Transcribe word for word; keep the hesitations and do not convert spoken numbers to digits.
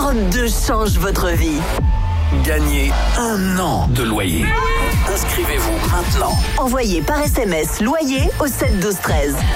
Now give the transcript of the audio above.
Europe deux change votre vie. Gagnez un an de loyer. Inscrivez-vous maintenant. Envoyez par S M S loyer au sept douze treize.